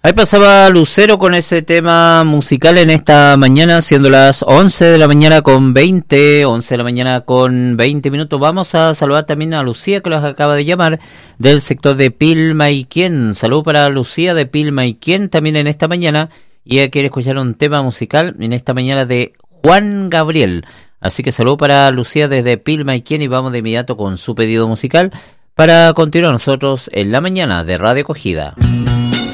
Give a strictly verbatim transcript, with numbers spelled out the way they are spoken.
Ahí pasaba Lucero con ese tema musical en esta mañana, siendo las once de la mañana con veinte, once de la mañana con veinte minutos. Vamos a saludar también a Lucía, que los acaba de llamar, del sector de Pilmaiquén. Saludo para Lucía de Pilmaiquén también en esta mañana, y ella quiere escuchar un tema musical en esta mañana de Juan Gabriel. Así que saludo para Lucía desde Pilmaiquén y vamos de inmediato con su pedido musical para continuar nosotros en la mañana de Radio Acogida.